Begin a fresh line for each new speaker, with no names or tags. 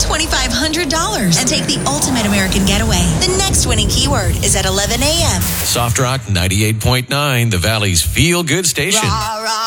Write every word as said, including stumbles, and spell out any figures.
twenty-five hundred dollars and take the ultimate American getaway. The next winning keyword is at eleven a.m.
Soft Rock ninety-eight point nine, the Valley's feel-good station.
Rah, rah.